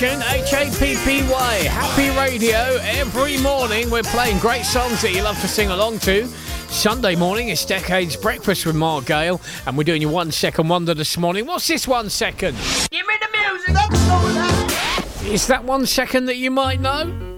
Nation, HAPPY. Happy Radio. Every morning we're playing great songs that you love to sing along to. Sunday morning, it's Decades Breakfast with Mark Gale, and we're doing your 1 second wonder this morning. What's this 1 second? Give me the music, that's so loud. Is that 1 second that you might know?